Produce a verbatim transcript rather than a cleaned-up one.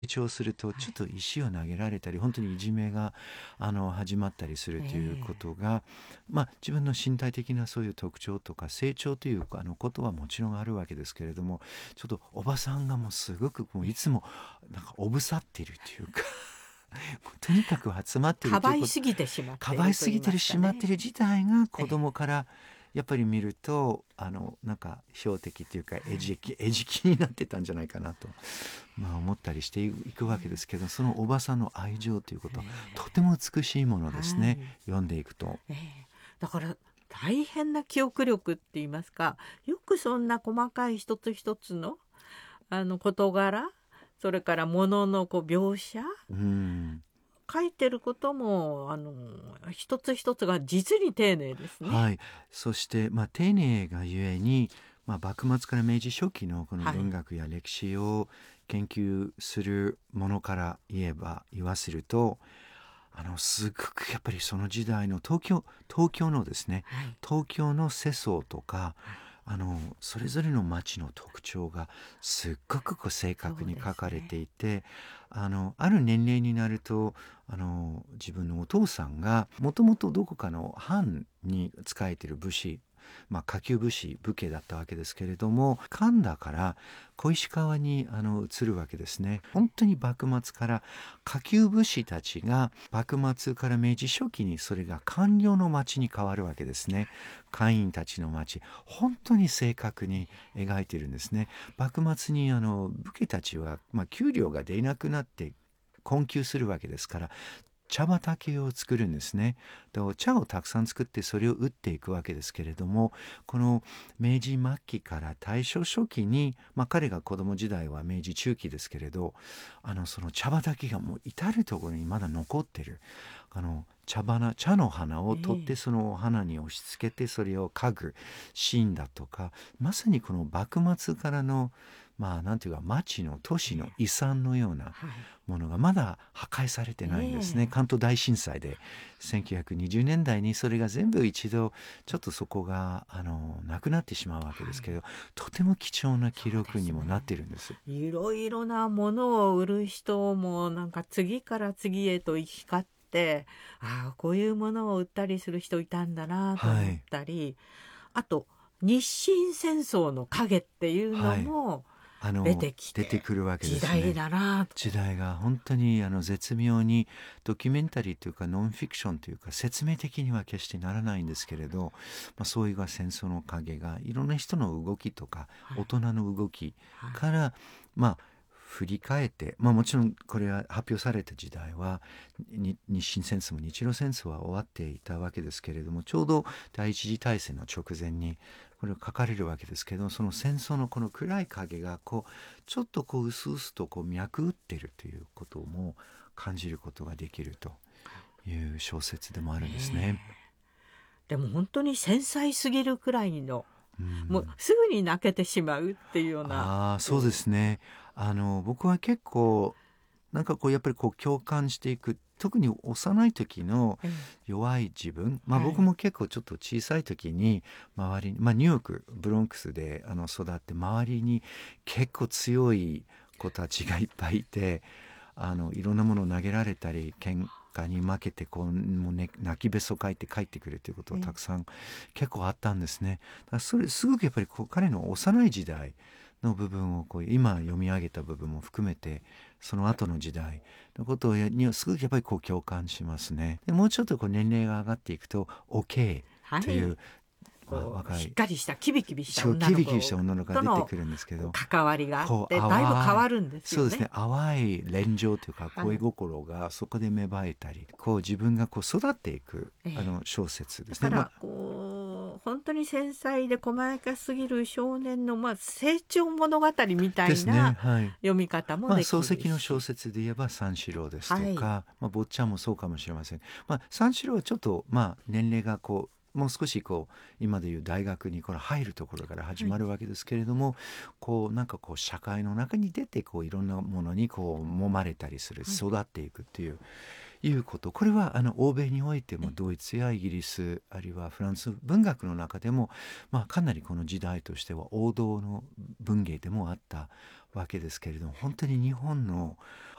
長するとはい。 ちょっと石を投げられたり本当にいじめがあの始まったりするえというこえ。 とが、まあ、自分の身体的なそういう特徴とか成長というあのことはもちろんあるわけですけれども、ちょっとおばさんがもうすごくもういつもなんかおぶさっているというかとにかく集まっているかということ、 ばいすぎてしまってかいると言いばいすぎてるますかね。 しまってる自体が子ええ。 供からやっぱり見るとあのなんか標的っていうかはい。 餌食餌食になってたんじゃないかなと、まあ、思ったりしていくわけですけど、そのおばさんの愛情というこえととてえ。 も美しいものですね、 はい。 読んでいくと。 ええ。だから大変な記憶力って言いますか、よくそんな細かい一つ一つの、あの事柄、それから物のこう描写、 うん書いてることもあの一つ一つが実に丁寧ですね。 はい、そして、まあ、丁寧がゆえに、まあ、幕末から明治初期のこのはい。 文学や歴史を研究するものから言えば言わせると、あのすごくやっぱりその時代の東京東京のですね、 はい。 東京の世相とかはい。 あのそれぞれの町の特徴がすっごくこう正確にそうで書かれてすね。 いて、あのある年齢になるとあの自分のお父さんがもともとどこかの藩に仕えている武士、まあ、下級武士武家だったわけですけれども、神田から小石川にあの移るわけですね。本当に幕末から下級武士たちが幕末から明治初期にそれが官僚の町に変わるわけですね。会員たちの町、本当に正確に描いているんですね。幕末にあの武家たちは、まあ、給料が出なくなって困窮するわけですから、茶畑を作るんですね。で茶をたくさん作ってそれを売っていくわけですけれども、この明治末期から大正初期に、まあ、彼が子供時代は明治中期ですけれど、あのその茶畑がもう至る所にまだ残ってる。あの茶花茶の花を取ってええ。 その花に押し付けてそれを嗅ぐシーンだとか、まさにこの幕末からのまあなんていうか町の都市の遺産のようなはい。 ものがまだ破壊されてえないんですね。 え。 関東大震災でせんきゅうひゃくにじゅうねんだいにそれが全部一度ちょっとそこがあのなくなってしまうわけですけど、 はい。 とても貴重な記そうで録にもなっすね。 てるんです。 いろいろなものを売る人もなんか次から次へと行き交って、ああ、こういうものを売ったりする人いたんだなと思っはい。 たり、あと日清戦争の影っていうのはい。 もあの出てき出てて、 くるわけで時代すね。 だなと。 時代が本当にあの絶妙にドキュメンタリーというかノンフィクションというか説明的には決してならないんですけれど、まあ、そういう戦争の影がいろんな人の動きとかはい。 大人の動きはい。 からまあ振り返って、まあ、もちろんこれは発表された時代はに日清戦争も日露戦争は終わっていたわけですけれども、ちょうど第一次大戦の直前にこれを書かれるわけですけど、その戦争のこの暗い影がこうちょっとこう薄々とこう脈打ってるということも感じることができるという小説でもあるんですね。 ねえ。でも本当に繊細すぎるくらいの、 うもうん、 すぐに泣けてしまうっていうような、 ああそうでこう、 すね。あの僕は結構なんかこうやっぱりこう共感していく、特に幼い時のええ、 弱い自分、まあはい。 僕も結構ちょっと小さい時に周りに、まあニューヨークブロンクスであの育って周りに結構強い子たちがいっぱいいて、あのいろんなものを投げられたり喧嘩に負けてこうもう、ね、泣きべそかいて帰ってくるということがたくえさん結構あったんですね。だからそれすごくやっぱりこう彼の幼い時代の部分をこう今読み上げた部分も含めてその後の時代のことをやにはすごくやっぱりこう共感しますね。でもうちょっとこう年齢が上がっていくと OK はい。 という、まあ、 こう若いしっかりしたキビキビしたそう女のキビキビした子女の子がとの出てくるんですけこうど、 関わりがあっこうてだいぶ変淡いわるんですそうですねよね。 淡い恋情というか恋はい。 心がそこで芽生えたり、こう自分がこう育っていくええ。 あの小説ですね。 だからまあこう本当に繊細で細やかすぎる少年の、まあ、成長物語みたですね、 いなはい。 読み方もまあでき漱石の小るし。 説で言えば三四郎ですとはい。 か、まあ、坊ちゃんもそうかもしれません。まあ、三四郎はちょっとまあ年齢がこうもう少しこう今でいう大学にこれ入るところから始はい。 まるわけですけれども、こうなんかこう社会の中に出てこういろんなものにこう揉まれたりする、 はい。 育っていくっていういうこと、これはあの欧米においてもえドイツやイギリスあるいはフランス文学の中でも、まあ、かなりこの時代としては王道の文芸でもあったわけですけれども、本当に日本の